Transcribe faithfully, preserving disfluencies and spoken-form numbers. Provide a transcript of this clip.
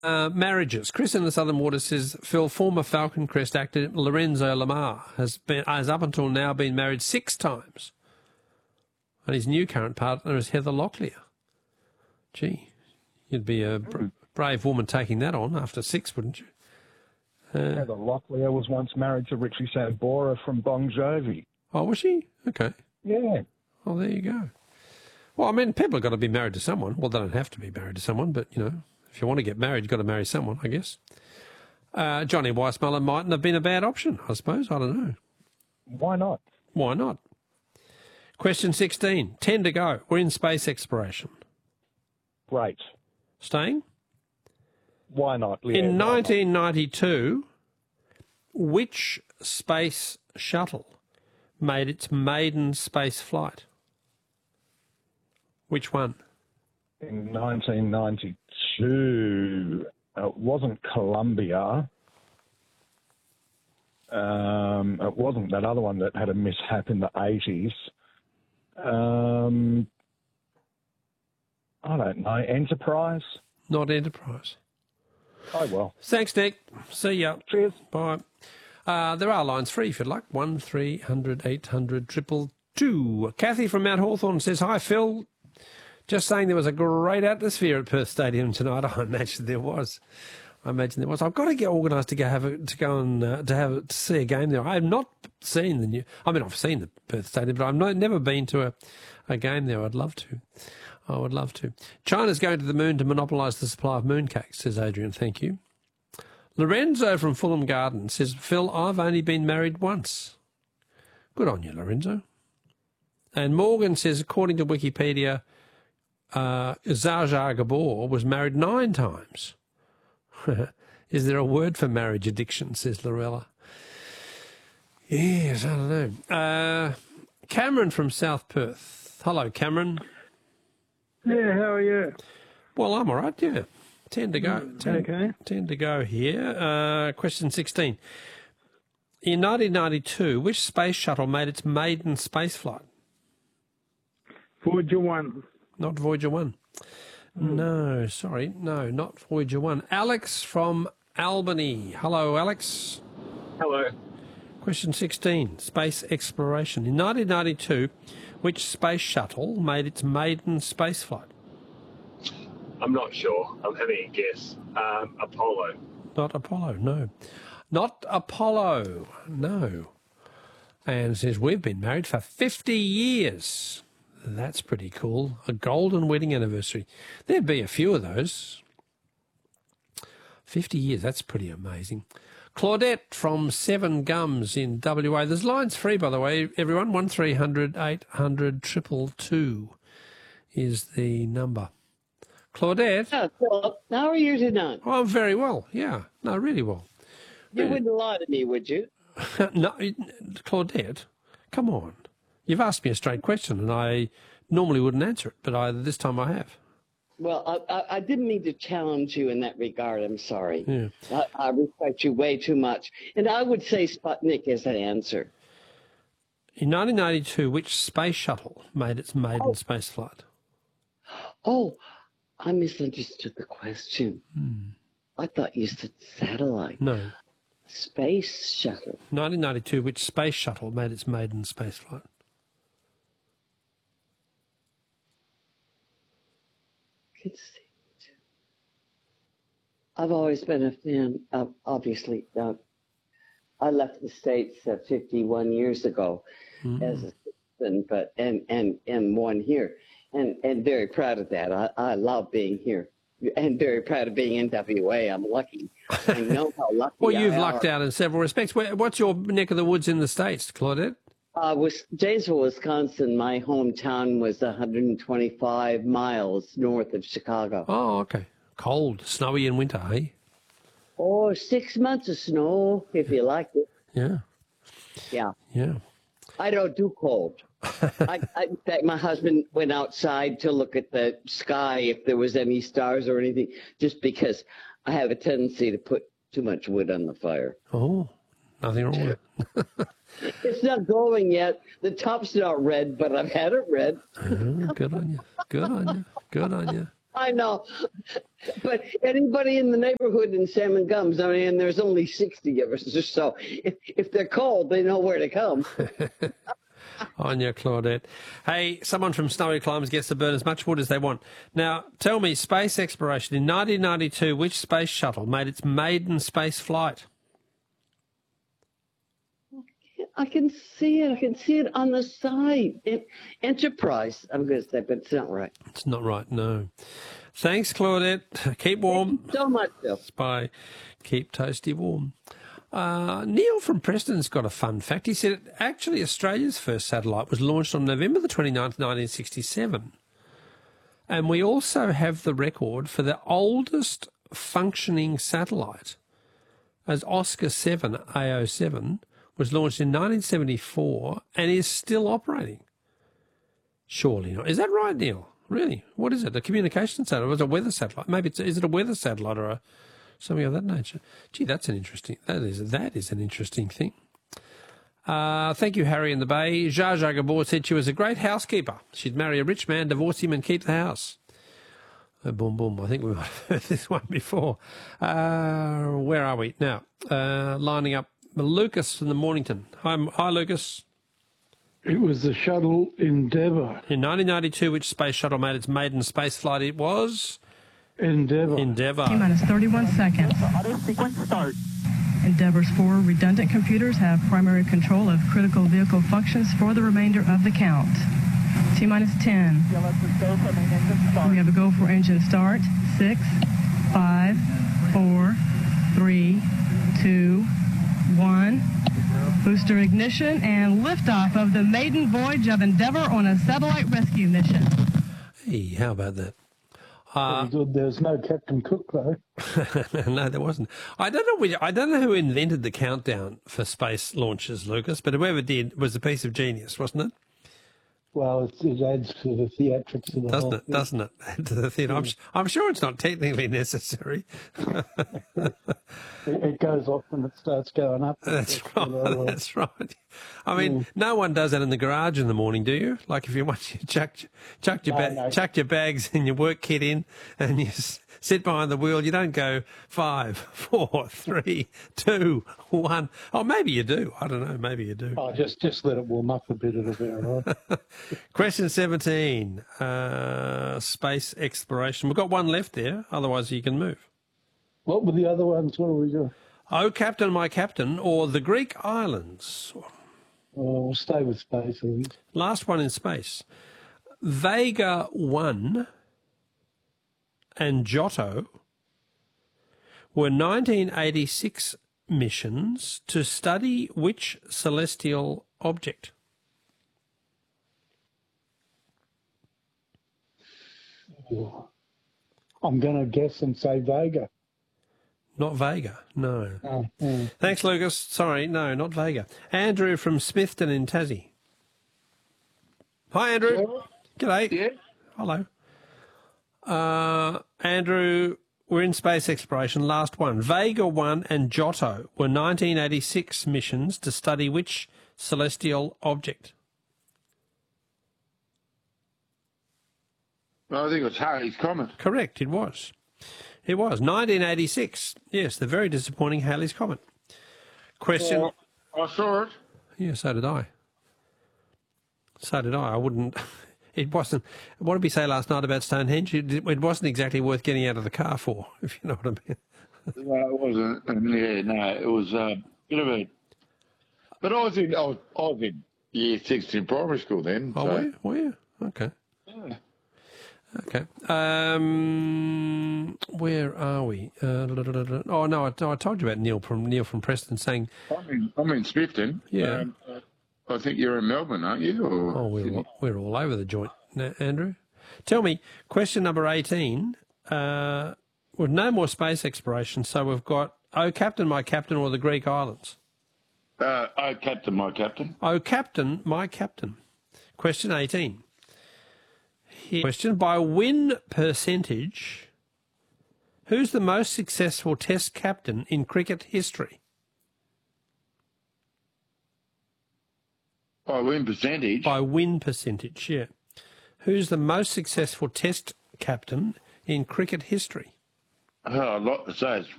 Uh, marriages. Chris in the Southern Water says, Phil, former Falcon Crest actor Lorenzo Lamar has been has up until now been married six times. And his new current partner is Heather Locklear. Gee, you'd be a br- brave woman taking that on after six, wouldn't you? Uh, Heather Locklear was once married to Richie Sambora from Bon Jovi. oh, was she? Okay. Yeah. Oh, there you go. Well, I mean, people have got to be married to someone. Well, they don't have to be married to someone, but, you know, if you want to get married, you've got to marry someone, I guess. Uh, Johnny Weissmuller mightn't have been a bad option, I suppose. I don't know. Why not? Why not? Question sixteen. Ten to go. We're in space exploration. Great. Staying? Why not? Yeah, in why nineteen ninety-two, which space shuttle made its maiden space flight? Which one? not? In nineteen ninety-two, uh, it wasn't Columbia. Um, it wasn't that other one that had a mishap in the eighties. Um, I don't know. Enterprise? Not Enterprise. Oh, well. Thanks, Nick. See ya. Cheers. Bye. Uh, there are lines free if you'd like. One three hundred eight hundred triple two. Kathy from Mount Hawthorn says, hi, Phil. Just saying there was a great atmosphere at Perth Stadium tonight. I imagine there was. I imagine there was. I've got to get organised to go have a, to go and uh, to have a, to see a game there. I have not seen the new. I mean, I've seen the Perth Stadium, but I've not, never been to a, a game there. I'd love to. I would love to. China's going to the moon to monopolise the supply of mooncakes, says Adrian. Thank you. Lorenzo from Fulham Garden says, Phil, I've only been married once. Good on you, Lorenzo. And Morgan says, according to Wikipedia, uh, Zsa Zsa Gabor was married nine times. Is there a word for marriage addiction, says Lorella. Yes, I don't know. Uh, Cameron from South Perth. Hello, Cameron. Yeah, how are you? Well, I'm all right, yeah. Ten to go. Ten, okay. Ten to go here. Uh, question sixteen. In nineteen ninety-two, which space shuttle made its maiden space flight? Voyager one. Not Voyager one. Mm. No, sorry. No, not Voyager one. Alex from Albany. Hello, Alex. Hello. Question sixteen. Space exploration. In nineteen ninety-two, which space shuttle made its maiden space flight? I'm not sure. I'm having a guess. Um, Apollo. Not Apollo, no. Not Apollo, no. And it says, we've been married for fifty years. That's pretty cool. A golden wedding anniversary. There'd be a few of those. fifty years, that's pretty amazing. Claudette from Seven Gums in W A. There's lines free, by the way, everyone. one three hundred eight hundred two two two is the number. Claudette. Oh, Philip, how are you tonight? Oh, I'm very well, yeah. No, really well. You Really. wouldn't lie to me, would you? No, Claudette, come on. You've asked me a straight question, and I normally wouldn't answer it, but I, this time I have. Well, I, I, I didn't mean to challenge you in that regard. I'm sorry. Yeah. I, I respect you way too much. And I would say Sputnik is an answer. In nineteen ninety-two, which space shuttle made its maiden Oh. space flight? Oh, I misunderstood the question. Hmm. I thought you said satellite. No. Space shuttle. nineteen ninety-two, which space shuttle made its maiden space flight? Let's see. I've always been a fan of, obviously, uh, I left the States uh, fifty-one years ago Mm. as a citizen, but and and and one here, and and very proud of that. I, I love being here, and very proud of being in W A. I'm lucky. I know how lucky. Well, you've I lucked are. out in several respects. Where, what's your neck of the woods in the States, Claudette? Uh, was Janesville, Wisconsin. My hometown was one hundred twenty-five miles north of Chicago. Oh, okay. Cold, snowy in winter, eh? Oh, six months of snow, if you like it. Yeah, Yeah. yeah. I don't do cold. I, I, in fact, my husband went outside to look at the sky if there was any stars or anything, just because I have a tendency to put too much wood on the fire. Oh, nothing wrong with it. It's not glowing yet. The top's not red, but I've had it red. Oh, good on you. Good on you. Good on you. I know. But anybody in the neighborhood in Salmon Gums, I mean, there's only sixty of us or so. If, if they're called, they know where to come. On you, Claudette. Hey, someone from Snowy Climbs gets to burn as much wood as they want. Now, tell me, space exploration. In nineteen ninety-two, which space shuttle made its maiden space flight? I can see it. I can see it on the side. It, Enterprise, I'm going to say, but it's not right. It's not right, no. Thanks, Claudette. Keep warm. Thank you so much, Bill. Bye. Keep toasty warm. Uh, Neil from Preston's got a fun fact. He said, actually, Australia's first satellite was launched on November the twenty-ninth, nineteen sixty-seven. And we also have the record for the oldest functioning satellite, as Oscar seven A O seven was launched in nineteen seventy-four and is still operating. Surely not. Is that right, Neil? Really? What is it? A communication satellite? Was it a weather satellite? Maybe it's, is it a weather satellite or a, something of that nature? Gee, that's an interesting, that is, that is an interesting thing. Uh, thank you, Harry in the Bay. Zsa Zsa Gabor said she was a great housekeeper. She'd marry a rich man, divorce him and keep the house. Oh, boom, boom. I think we might have heard this one before. Uh, where are we now? Uh, lining up Lucas from the Mornington. Hi, hi, Lucas. It was the shuttle Endeavour. In nineteen ninety-two, which space shuttle made its maiden space flight? It was Endeavour. Endeavour. T minus thirty-one seconds. Auto sequence start. Endeavour's four redundant computers have primary control of critical vehicle functions for the remainder of the count. T minus ten. We have a go for engine start. Six, five, four, three, two, one. Booster ignition and liftoff of the maiden voyage of Endeavour on a satellite rescue mission. Hey, how about that? Uh, Very good. There's no Captain Cook, though. no, there wasn't. I don't know. Which, I don't know who invented the countdown for space launches, Lucas, but whoever did was a piece of genius, wasn't it? Well, it, it adds to the theatrics of the Doesn't whole it? thing. Doesn't it? To the theatre. I'm, I'm sure it's not technically necessary. It, it goes off when it starts going up. That's what I right. like. That's right. I mean, no one does that in the garage in the morning, do you? Like if you once you chucked, chucked your No, ba- no. chucked your bags and your work kit in, and you s- sit behind the wheel, you don't go five, four, three, two, one. Oh, maybe you do. I don't know. Maybe you do. Oh, just, just let it warm up a bit. It'll be all right. Question seventeen. Uh, space exploration. We've got one left there. Otherwise, you can move. What were the other ones? What are we doing? Oh, Captain, my Captain, or the Greek islands. Oh, we'll stay with space, I think. Last one in space. Vega one and Giotto were nineteen eighty-six missions to study which celestial object? Oh. I'm going to guess and say Vega. Not Vega, no. Oh, oh. Thanks, Lucas. Sorry, no, not Vega. Andrew from Smithton in Tassie. Hi, Andrew. G'day. Yeah. Hello. Uh, Andrew, we're in space exploration. Last one. Vega one and Giotto were nineteen eighty-six missions to study which celestial object? I think it was Halley's Comet. Correct, it was. It was. nineteen eighty-six. Yes, the very disappointing Halley's Comet. Question. Well, I saw it. Yeah, so did I. So did I. I wouldn't... It wasn't... What did we say last night about Stonehenge? It, it wasn't exactly worth getting out of the car for, if you know what I mean. No, it wasn't. Yeah, no, it was a bit of a... But I was in, I was, I was in year six in primary school then. Oh, so, were you? Were you? Okay. yeah. Okay. Um, where are we? Uh, da, da, da, da. Oh, no, I, no, I told you about Neil from Neil from Preston saying... I'm in, I'm in Smithton. Yeah. Um, I think you're in Melbourne, aren't you? Or Oh, we're, Sydney? we're all over the joint, Na- Andrew. Tell me, question number eighteen. Uh, with no more space exploration, so we've got Oh, Captain, My Captain, or the Greek islands? Uh, oh, Captain, my Captain. Oh, Captain, My Captain. Question eighteen. Here. Question, by win percentage, who's the most successful Test captain in cricket history? By win percentage. By win percentage, yeah. Who's the most successful Test captain in cricket history? Oh, I'd like to say it's